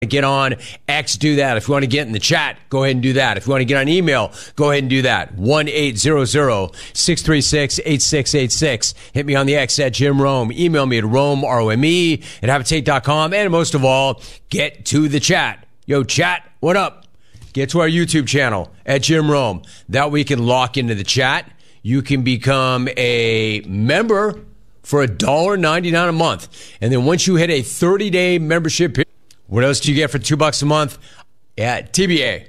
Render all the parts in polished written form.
Get on X, do that. If you want to get in the chat, go ahead and do that. If you want to get on email, go ahead and do that. 1-800-636-8686. Hit me on the X at Jim Rome. Email me at Rome, R-O-M-E, at Habitate.com. And most of all, get to the chat. Yo, chat, what up? Get to our YouTube channel at Jim Rome. That way you can lock into the chat. You can become a member for $1.99 a month. And then once you hit a 30-day membership period, what else do you get for $2 a month? Yeah, TBA.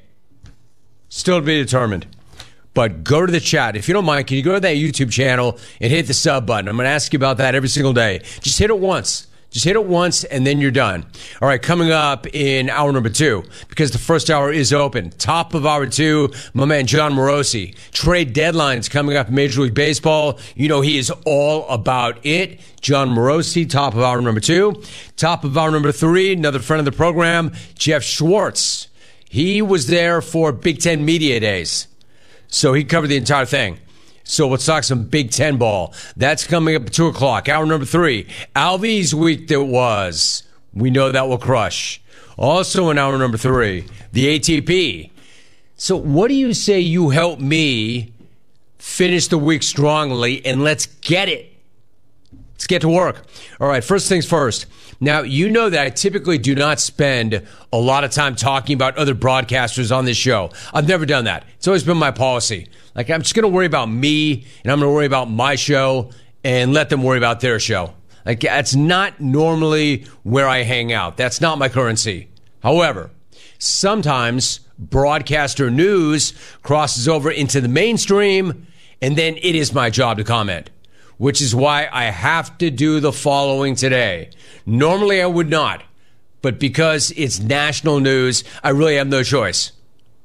Still to be determined. But go to the chat. If you don't mind, can you go to that YouTube channel and hit the sub button? I'm going to ask you about that every single day. Just hit it once. Just hit it once, and then you're done. All right, coming up in hour number 2, because the first hour is open. Top of hour 2, my man John Morosi. Trade deadlines coming up in Major League Baseball. You know he is all about it. John Morosi, top of hour number 2. Top of hour number 3, another friend of the program, Jeff Schwartz. He was there for Big Ten Media Days, so he covered the entire thing. So let's talk some Big Ten ball. That's coming up at 2 o'clock. Hour number 3. Alvy's week that was. We know that will crush. Also in hour number 3, the ATP. So what do you say you help me finish the week strongly, and let's get it. Let's get to work. All right, first things first. Now, you know that I typically do not spend a lot of time talking about other broadcasters on this show. I've never done that. It's always been my policy. Like, I'm just going to worry about me, and I'm going to worry about my show, and let them worry about their show. Like, that's not normally where I hang out. That's not my currency. However, sometimes broadcaster news crosses over into the mainstream, and then it is my job to comment, which is why I have to do the following today. Normally I would not, but because it's national news, I really have no choice.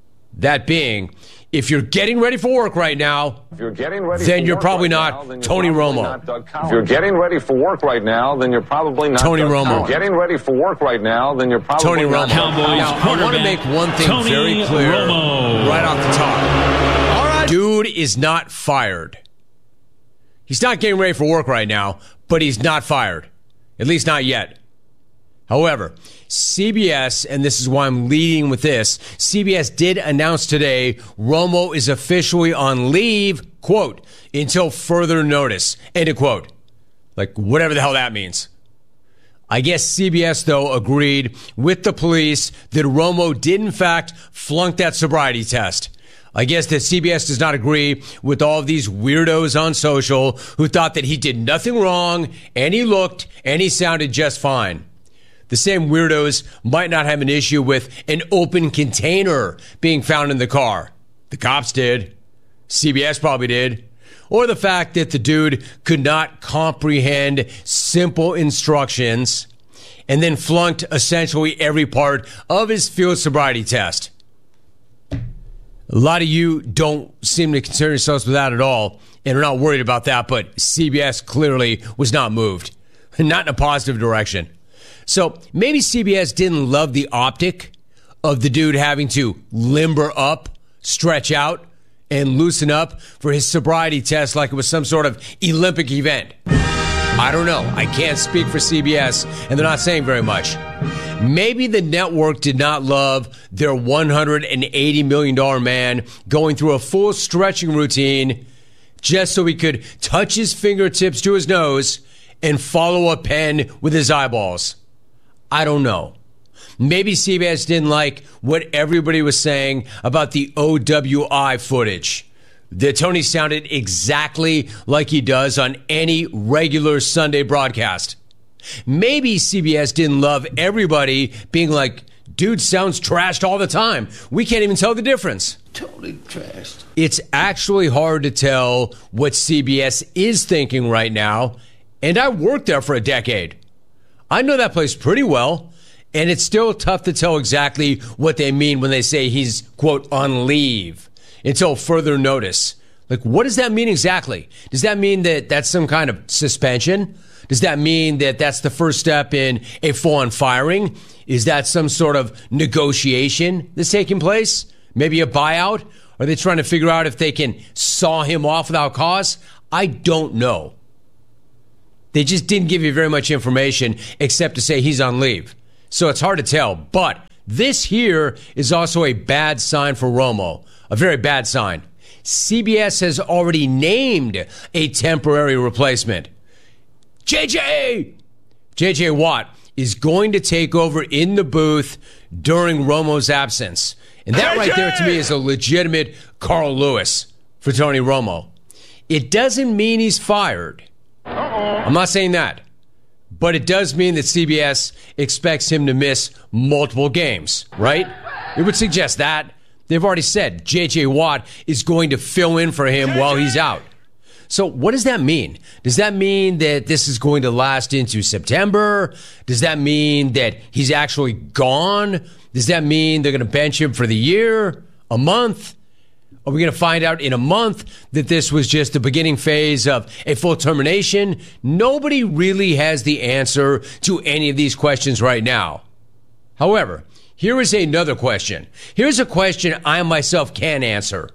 That being, if you're getting ready for work right now, then you're probably not Tony Romo. If you're getting ready for work right now, then you're probably not Tony Romo. If you're getting ready for work right now, then you're probably Tony not Romo. Now, I want to make one thing very clear right off the top. All right. Dude is not fired. He's not getting ready for work right now, but he's not fired. At least not yet. However, CBS, and this is why I'm leading with this, CBS did announce today Romo is officially on leave, quote, until further notice, end of quote. Like, whatever the hell that means. I guess CBS, though, agreed with the police that Romo did, in fact, flunk that sobriety test. I guess that CBS does not agree with all of these weirdos on social who thought that he did nothing wrong, and he looked, and he sounded just fine. The same weirdos might not have an issue with an open container being found in the car. The cops did. CBS probably did. Or the fact that the dude could not comprehend simple instructions and then flunked essentially every part of his field sobriety test. A lot of you don't seem to concern yourselves with that at all and are not worried about that, but CBS clearly was not moved. Not in a positive direction. So maybe CBS didn't love the optic of the dude having to limber up, stretch out, and loosen up for his sobriety test like it was some sort of Olympic event. I don't know. I can't speak for CBS, and they're not saying very much. Maybe the network did not love their $180 million man going through a full stretching routine just so he could touch his fingertips to his nose and follow a pen with his eyeballs. I don't know. Maybe CBS didn't like what everybody was saying about the OWI footage. That Tony sounded exactly like he does on any regular Sunday broadcast. Maybe CBS didn't love everybody being like, dude sounds trashed all the time. We can't even tell the difference. Totally trashed. It's actually hard to tell what CBS is thinking right now, and I worked there for a decade. I know that place pretty well, and it's still tough to tell exactly what they mean when they say he's, quote, on leave until further notice. Like, what does that mean exactly? Does that mean that that's some kind of suspension? Does that mean that that's the first step in a full-on firing? Is that some sort of negotiation that's taking place? Maybe a buyout? Are they trying to figure out if they can saw him off without cause? I don't know. They just didn't give you very much information except to say he's on leave. So it's hard to tell. But this here is also a bad sign for Romo. A very bad sign. CBS has already named a temporary replacement. JJ Watt is going to take over in the booth during Romo's absence. And that right there to me is a legitimate Carl Lewis for Tony Romo. It doesn't mean he's fired. I'm not saying that. But it does mean that CBS expects him to miss multiple games, right? It would suggest that. They've already said J.J. Watt is going to fill in for him while he's out. So what does that mean? Does that mean that this is going to last into September? Does that mean that he's actually gone? Does that mean they're going to bench him for the year? A month? Are we going to find out in a month that this was just the beginning phase of a full termination? Nobody really has the answer to any of these questions right now. However, here is another question. Here's a question I myself can answer.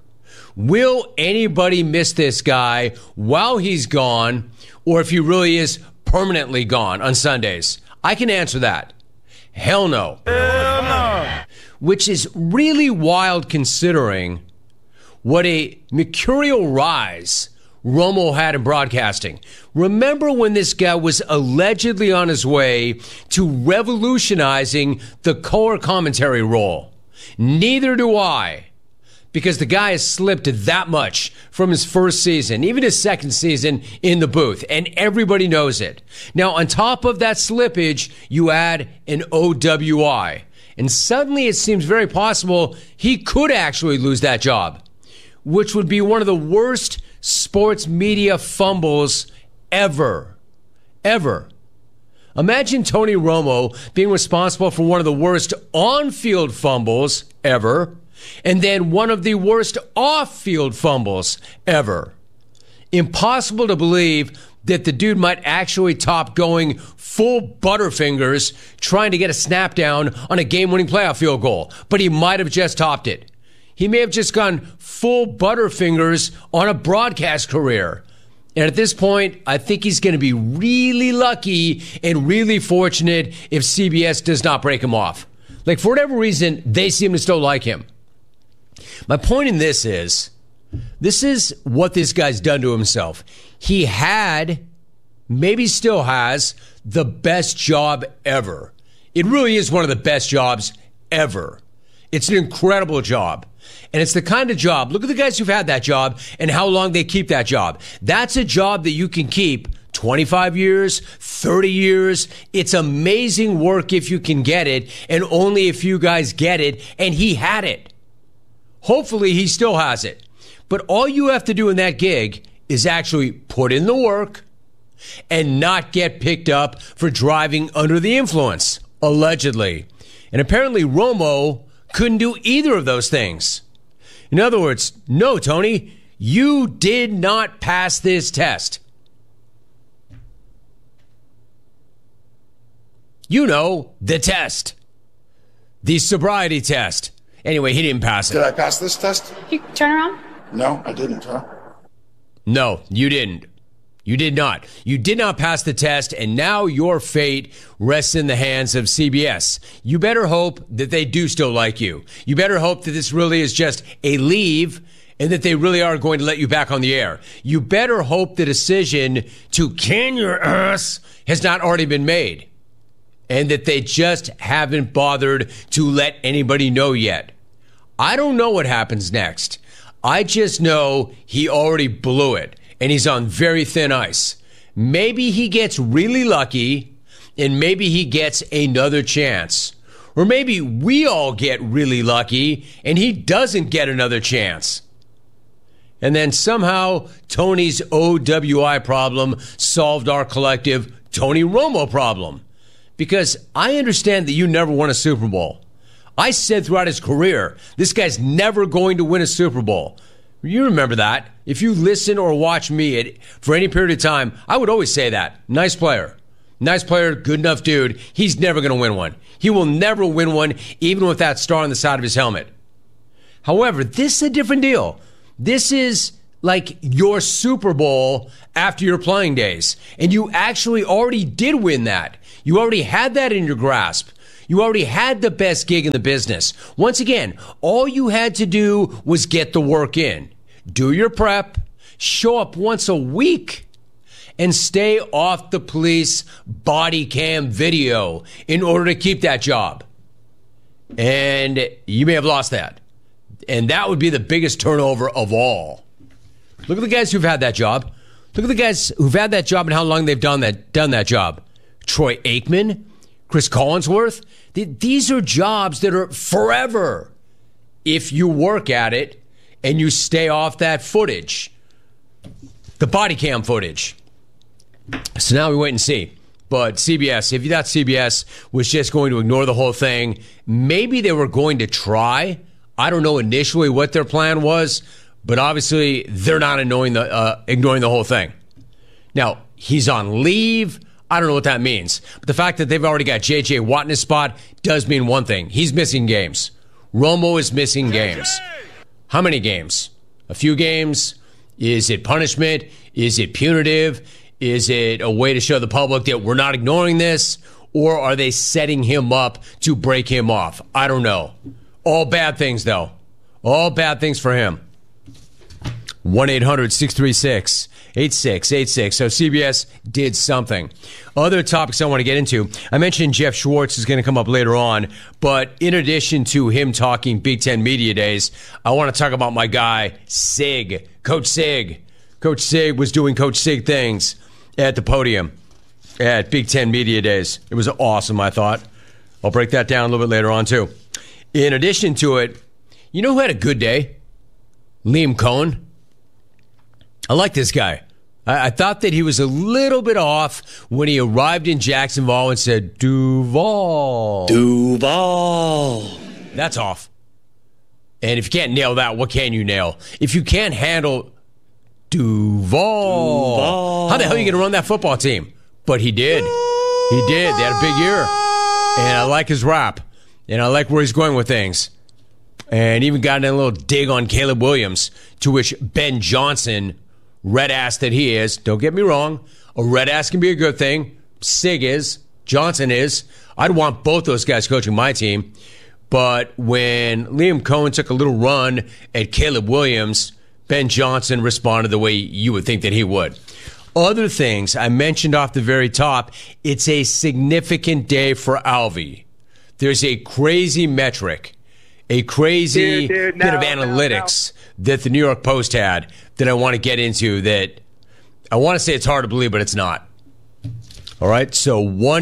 Will anybody miss this guy while he's gone, or if he really is permanently gone on Sundays? I can answer that. Hell no. Hell no. Which is really wild considering what a mercurial rise Romo had in broadcasting. Remember when this guy was allegedly on his way to revolutionizing the color commentary role? Neither do I. Because the guy has slipped that much from his first season, even his second season in the booth, and everybody knows it. Now, on top of that slippage, you add an OWI, and suddenly it seems very possible he could actually lose that job, which would be one of the worst sports media fumbles ever. Ever. Imagine Tony Romo being responsible for one of the worst on-field fumbles ever, and then one of the worst off-field fumbles ever. Impossible to believe that the dude might actually top going full Butterfingers trying to get a snap down on a game-winning playoff field goal, but he might have just topped it. He may have just gone full Butterfingers on a broadcast career. And at this point, I think he's going to be really lucky and really fortunate if CBS does not break him off. Like, for whatever reason, they seem to still like him. My point in this is what this guy's done to himself. He had, maybe still has, the best job ever. It really is one of the best jobs ever. It's an incredible job. And it's the kind of job, look at the guys who've had that job and how long they keep that job. That's a job that you can keep 25 years, 30 years. It's amazing work if you can get it, and only a few guys get it, and he had it. Hopefully he still has it. But all you have to do in that gig is actually put in the work and not get picked up for driving under the influence, allegedly. And apparently Romo couldn't do either of those things. In other words, no, Tony, you did not pass this test. You know, the test. The sobriety test. Anyway, he didn't pass it. Did I pass this test? You turn around? No, I didn't, huh? No, you didn't. You did not. You did not pass the test, and now your fate rests in the hands of CBS. You better hope that they do still like you. You better hope that this really is just a leave and that they really are going to let you back on the air. You better hope the decision to can your ass has not already been made and that they just haven't bothered to let anybody know yet. I don't know what happens next. I just know he already blew it. And he's on very thin ice. Maybe he gets really lucky, and maybe he gets another chance. Or maybe we all get really lucky, and he doesn't get another chance. And then somehow Tony's OWI problem solved our collective Tony Romo problem. Because I understand that you never won a Super Bowl. I said throughout his career, this guy's never going to win a Super Bowl. You remember that. If you listen or watch me for any period of time, I would always say that. Nice player. Nice player, good enough dude. He's never going to win one. He will never win one, even with that star on the side of his helmet. However, this is a different deal. This is like your Super Bowl after your playing days. And you actually already did win that. You already had that in your grasp. You already had the best gig in the business. Once again, all you had to do was get the work in. Do your prep, show up once a week, and stay off the police body cam video in order to keep that job. And you may have lost that. And that would be the biggest turnover of all. Look at the guys who've had that job. Look at the guys who've had that job and how long they've done that job. Troy Aikman, Chris Collinsworth. These are jobs that are forever if you work at it and you stay off that footage, the body cam footage. So now we wait and see. But CBS, if you thought CBS was just going to ignore the whole thing, maybe they were going to try. I don't know initially what their plan was, but obviously they're not ignoring the whole thing. Now, he's on leave. I don't know what that means. But the fact that they've already got J.J. Watt in his spot does mean one thing. He's missing games. Romo is missing games. How many games? A few games? Is it punishment? Is it punitive? Is it a way to show the public that we're not ignoring this? Or are they setting him up to break him off? I don't know. All bad things, though. All bad things for him. 1-800-636-8686. So CBS did something. Other topics I want to get into. I mentioned Jeff Schwartz is going to come up later on. But in addition to him talking Big Ten Media Days, I want to talk about my guy, Sig. Coach Sig. Coach Sig was doing Coach Sig things at the podium at Big Ten Media Days. It was awesome, I thought. I'll break that down a little bit later on, too. In addition to it, you know who had a good day? Liam Cohen. I like this guy. I thought that he was a little bit off when he arrived in Jacksonville and said, Duval. That's off. And if you can't nail that, what can you nail? If you can't handle Duval. How the hell are you going to run that football team? But he did. He did. They had a big year. And I like his rap. And I like where he's going with things. And even got in a little dig on Caleb Williams, to which Ben Johnson, red ass that he is, don't get me wrong, a red ass can be a good thing. Sig is. Johnson is. I'd want both those guys coaching my team. But when Liam Cohen took a little run at Caleb Williams, Ben Johnson responded the way you would think that he would. Other things I mentioned off the very top, it's a significant day for Alvy. There's a crazy metric, a crazy bit of analytics that the New York Post had that I want to get into that I want to say it's hard to believe, but it's not. All right, so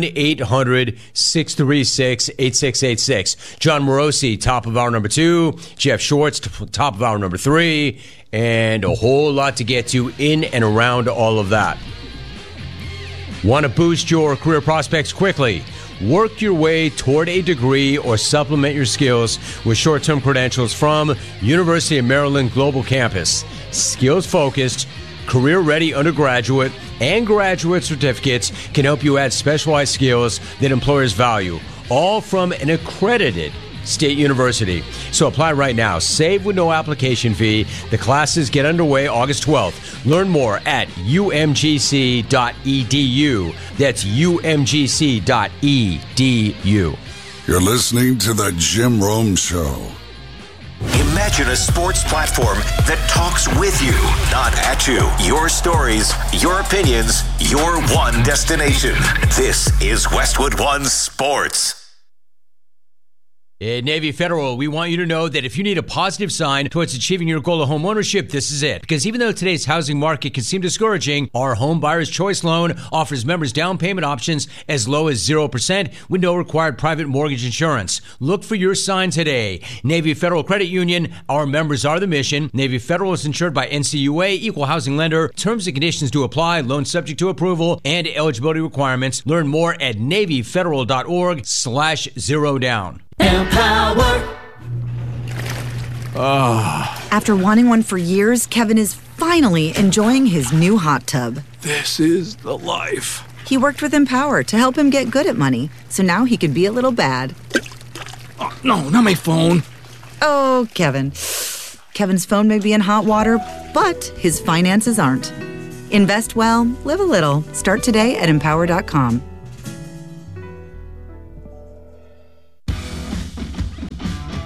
1-800-636-8686. John Morosi, top of hour number 2. Jeff Schwartz, top of hour number 3. And a whole lot to get to in and around all of that. Want to boost your career prospects quickly? Work your way toward a degree or supplement your skills with short-term credentials from University of Maryland Global Campus. Skills-focused, career-ready undergraduate and graduate certificates can help you add specialized skills that employers value, all from an accredited state university. So apply right now. Save with no application fee. The classes get underway August 12th. Learn more at umgc.edu. That's umgc.edu. You're listening to The Jim Rome Show. Imagine a sports platform that talks with you, not at you. Your stories, your opinions, your one destination. This is Westwood One Sports. At Navy Federal, we want you to know that if you need a positive sign towards achieving your goal of home ownership, this is it. Because even though today's housing market can seem discouraging, our Home Buyer's Choice loan offers members down payment options as low as 0% with no required private mortgage insurance. Look for your sign today. Navy Federal Credit Union, our members are the mission. Navy Federal is insured by NCUA, equal housing lender. Terms and conditions do apply. Loan subject to approval and eligibility requirements. Learn more at NavyFederal.org/0down. Empower. After wanting one for years, Kevin is finally enjoying his new hot tub. This is the life. He worked with Empower to help him get good at money, so now he could be a little bad. Oh, no, not my phone. Oh, Kevin. Kevin's phone may be in hot water, but his finances aren't. Invest well, live a little. Start today at Empower.com.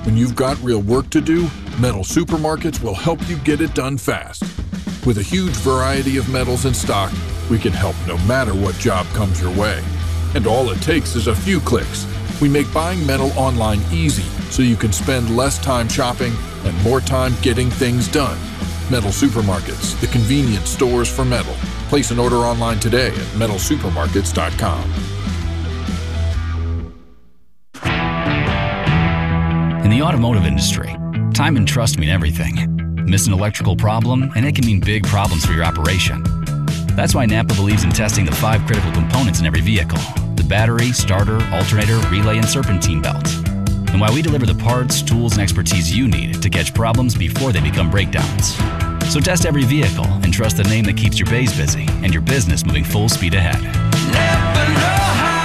When you've got real work to do, Metal Supermarkets will help you get it done fast. With a huge variety of metals in stock, we can help no matter what job comes your way. And all it takes is a few clicks. We make buying metal online easy so you can spend less time shopping and more time getting things done. Metal Supermarkets, the convenient stores for metal. Place an order online today at metalsupermarkets.com. In the automotive industry, time and trust mean everything. Miss an electrical problem, and it can mean big problems for your operation. That's why Napa believes in testing the 5 critical components in every vehicle: the battery, starter, alternator, relay, and serpentine belt. And why we deliver the parts, tools, and expertise you need to catch problems before they become breakdowns. So test every vehicle and trust the name that keeps your bays busy and your business moving full speed ahead. Never know how.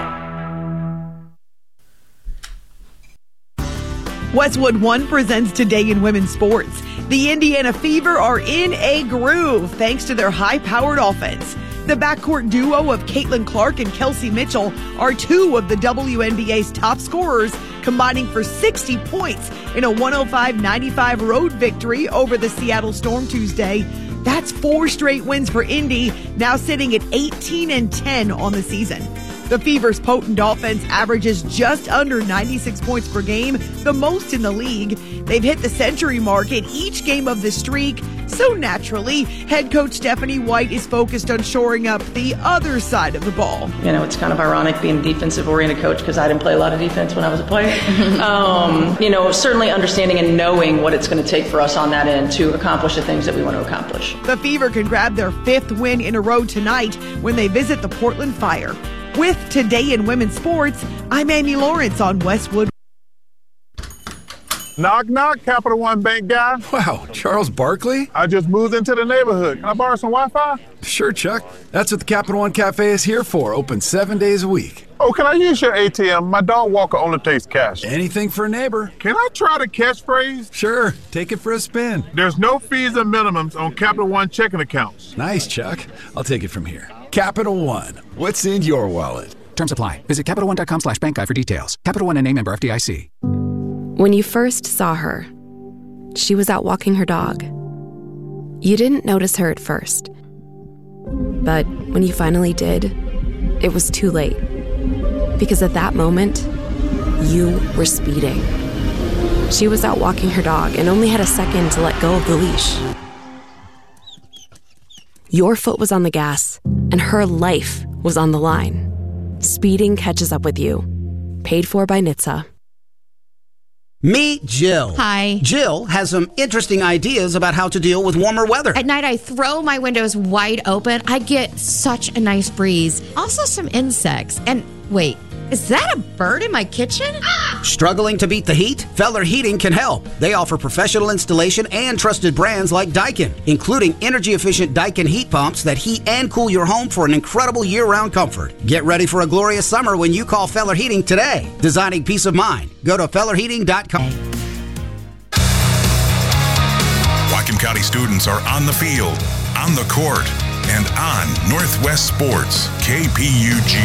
Westwood One presents Today in Women's Sports. The Indiana Fever are in a groove thanks to their high-powered offense. The backcourt duo of Caitlin Clark and Kelsey Mitchell are 2 of the WNBA's top scorers, combining for 60 points in a 105-95 road victory over the Seattle Storm Tuesday. That's 4 straight wins for Indy, now sitting at 18-10 on the season. The Fever's potent offense averages just under 96 points per game, the most in the league. They've hit the century mark in each game of the streak, so naturally, head coach Stephanie White is focused on shoring up the other side of the ball. You know, it's kind of ironic being a defensive-oriented coach because I didn't play a lot of defense when I was a player. Certainly understanding and knowing what it's going to take for us on that end to accomplish the things that we want to accomplish. The Fever can grab their 5th win in a row tonight when they visit the Portland Fire. With Today in Women's Sports, I'm Amy Lawrence on Westwood. Knock, knock, Capital One Bank guy. Wow, Charles Barkley? I just moved into the neighborhood. Can I borrow some Wi-Fi? Sure, Chuck. That's what the Capital One Cafe is here for, open 7 days a week. Oh, can I use your ATM? My dog walker only takes cash. Anything for a neighbor. Can I try the catchphrase? Sure, take it for a spin. There's no fees and minimums on Capital One checking accounts. Nice, Chuck. I'll take it from here. Capital One. What's in your wallet? Terms apply. Visit CapitalOne.com/bankguide for details. Capital One and a member FDIC. When you first saw her, she was out walking her dog. You didn't notice her at first. But when you finally did, it was too late. Because at that moment, you were speeding. She was out walking her dog and only had a second to let go of the leash. Your foot was on the gas, and her life was on the line. Speeding catches up with you. Paid for by NHTSA. Meet Jill. Hi. Jill has some interesting ideas about how to deal with warmer weather. At night, I throw my windows wide open. I get such a nice breeze. Also some insects. And wait, is that a bird in my kitchen? Struggling to beat the heat? Feller Heating can help. They offer professional installation and trusted brands like Daikin, including energy-efficient Daikin heat pumps that heat and cool your home for an incredible year-round comfort. Get ready for a glorious summer when you call Feller Heating today. Designing peace of mind. Go to fellerheating.com. Whatcom County students are on the field, on the court, and on Northwest Sports, KPUG.